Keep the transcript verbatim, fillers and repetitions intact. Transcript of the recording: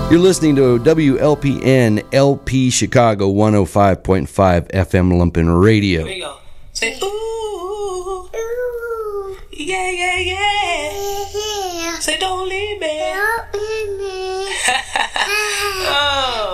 You're listening to W L P N L P Chicago one oh five point five F M Lumpin' Radio. There you go. Say ooh, ooh, yeah, yeah, yeah. Say don't leave.